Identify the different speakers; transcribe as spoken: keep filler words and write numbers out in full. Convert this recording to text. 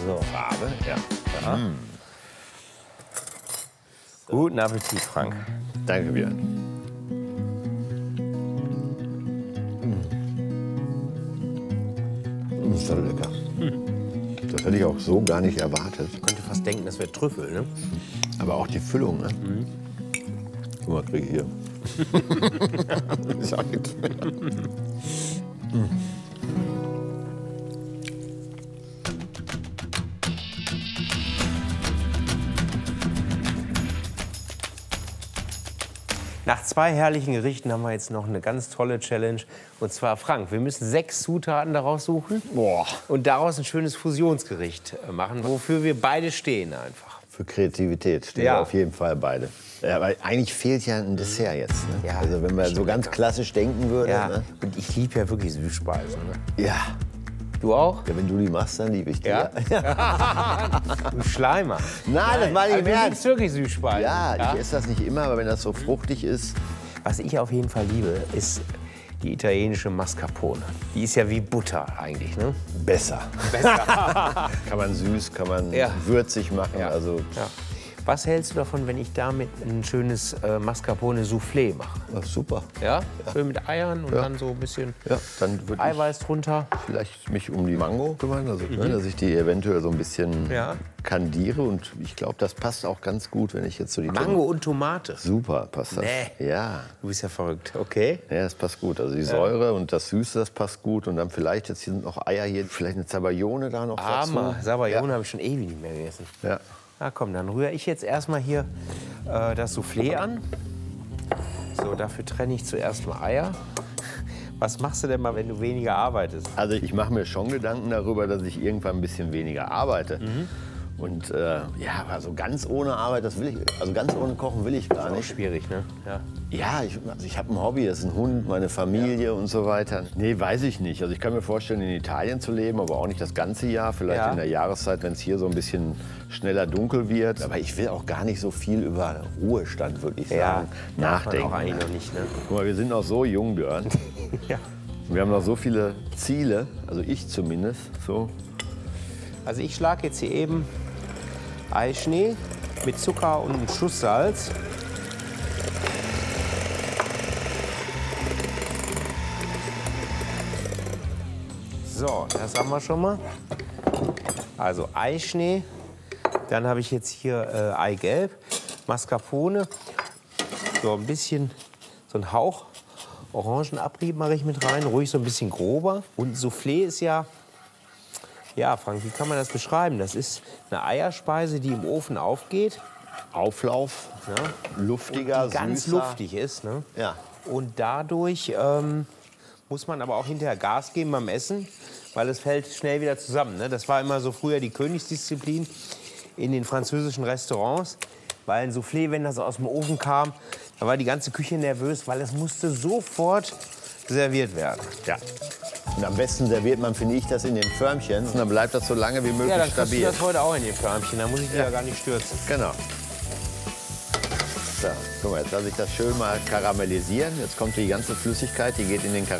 Speaker 1: So.
Speaker 2: Farbe, ja.
Speaker 1: Ja.
Speaker 2: Mm.
Speaker 1: So. Guten Appetit, Frank.
Speaker 2: Danke, Björn. Mm. Das ist doch lecker. Mm. Das hätte ich auch so gar nicht erwartet.
Speaker 1: Ich könnte fast denken, das wäre Trüffel, ne?
Speaker 2: Aber auch die Füllung, ne? Mhm. Guck mal, kriege ich hier. Ist auch nichts mehr. Mm.
Speaker 1: Nach zwei herrlichen Gerichten haben wir jetzt noch eine ganz tolle Challenge. Und zwar, Frank, wir müssen sechs Zutaten daraus suchen.
Speaker 2: Boah.
Speaker 1: Und daraus ein schönes Fusionsgericht machen, wofür wir beide stehen einfach.
Speaker 2: Für Kreativität stehen
Speaker 1: Ja.
Speaker 2: wir auf jeden Fall beide. Ja, aber eigentlich fehlt ja ein Dessert jetzt. Ne?
Speaker 1: Ja,
Speaker 2: also wenn man so ganz
Speaker 1: lecker.
Speaker 2: klassisch denken würde.
Speaker 1: Ja,
Speaker 2: Ne?
Speaker 1: und ich liebe ja wirklich Süßspeisen. Ne?
Speaker 2: Ja.
Speaker 1: Du auch?
Speaker 2: Ja, wenn du die machst, dann liebe ich die.
Speaker 1: Ja? Du Schleimer.
Speaker 2: Nein, das meine ich
Speaker 1: Also
Speaker 2: im
Speaker 1: du
Speaker 2: Ernst.
Speaker 1: liebst wirklich Süßspeisen.
Speaker 2: Ja, ich esse das nicht immer, aber wenn das so fruchtig ist.
Speaker 1: Was ich auf jeden Fall liebe, ist die italienische Mascarpone. Die ist ja wie Butter eigentlich, ne?
Speaker 2: Besser.
Speaker 1: Besser.
Speaker 2: Kann man süß, kann man
Speaker 1: Ja.
Speaker 2: würzig machen.
Speaker 1: Ja.
Speaker 2: Also,
Speaker 1: Ja. Was hältst du davon, wenn ich damit ein schönes äh, Mascarpone-Soufflé mache?
Speaker 2: ach, super.
Speaker 1: Ja? Schön mit Eiern und
Speaker 2: Ja.
Speaker 1: dann so ein bisschen
Speaker 2: Ja, dann würde ich
Speaker 1: Eiweiß drunter.
Speaker 2: vielleicht mich um die Mango kümmern, also, ne, dass ich die eventuell so ein bisschen
Speaker 1: Ja.
Speaker 2: kandiere. Und ich glaube, das passt auch ganz gut, wenn ich jetzt so die
Speaker 1: Mango und Tomate.
Speaker 2: Super, passt das.
Speaker 1: Nee.
Speaker 2: Ja.
Speaker 1: Du bist ja verrückt, okay?
Speaker 2: Ja, das passt gut. Also die Säure und das Süße, das passt gut. Und dann vielleicht, jetzt hier sind noch Eier hier, vielleicht eine Zabayone da noch
Speaker 1: Hammer.
Speaker 2: dazu.
Speaker 1: Sabayone habe ich schon ewig nicht mehr gegessen.
Speaker 2: Ja.
Speaker 1: Na komm, dann rühre ich jetzt erstmal hier äh, das Soufflé an. So, dafür trenne ich zuerst mal Eier. Was machst du denn mal, wenn du weniger arbeitest?
Speaker 2: Also ich mache mir schon Gedanken darüber, dass ich irgendwann ein bisschen weniger arbeite.
Speaker 1: Mhm.
Speaker 2: Und äh, ja, also ganz ohne Arbeit, das will ich, also ganz ohne Kochen will ich gar
Speaker 1: Auch
Speaker 2: nicht.
Speaker 1: schwierig, ne? Ja.
Speaker 2: Ja, ich, also ich habe ein Hobby, das ist ein Hund, meine Familie und so weiter. Nee, weiß ich nicht. Also ich kann mir vorstellen, in Italien zu leben, aber auch nicht das ganze Jahr. Vielleicht
Speaker 1: Ja.
Speaker 2: in der Jahreszeit, wenn es hier so ein bisschen schneller dunkel wird. Aber ich will auch gar nicht so viel über Ruhestand, würde ich
Speaker 1: Ja,
Speaker 2: sagen,
Speaker 1: darf man
Speaker 2: nachdenken.
Speaker 1: auch eigentlich noch nicht, ne?
Speaker 2: Guck mal, wir sind noch so jung, Björn.
Speaker 1: Ja.
Speaker 2: Wir haben noch so viele Ziele, also ich zumindest. So.
Speaker 1: Also ich schlage jetzt hier eben Eischnee mit Zucker und einem Schuss Salz. So, das haben wir schon mal. Also Eischnee, dann habe ich jetzt hier äh, Eigelb, Mascarpone, so ein bisschen, so ein Hauch Orangenabrieb mache ich mit rein, ruhig so ein bisschen grober. Und Soufflé ist ja, ja Frank, wie kann man das beschreiben? Das ist eine Eierspeise, die im Ofen aufgeht.
Speaker 2: Auflauf,
Speaker 1: Ja,
Speaker 2: luftiger,
Speaker 1: die ganz
Speaker 2: süßer.
Speaker 1: luftig ist. Ne?
Speaker 2: Ja.
Speaker 1: Und dadurch ähm, muss man aber auch hinterher Gas geben beim Essen, weil es fällt schnell wieder zusammen. Ne? Das war immer so früher die Königsdisziplin in den französischen Restaurants. Weil ein Soufflé, wenn das aus dem Ofen kam, da war die ganze Küche nervös, weil es musste sofort serviert werden.
Speaker 2: Ja. Und am besten serviert man, finde ich, das in den Förmchen. Und dann bleibt das so lange wie möglich
Speaker 1: Ja, dann kriegst du
Speaker 2: stabil.
Speaker 1: das heute auch in den Förmchen, da muss ich dir ja gar nicht stürzen.
Speaker 2: Genau. So, guck mal, jetzt lasse ich das schön mal karamellisieren. Jetzt kommt die ganze Flüssigkeit, die geht in den Karamell.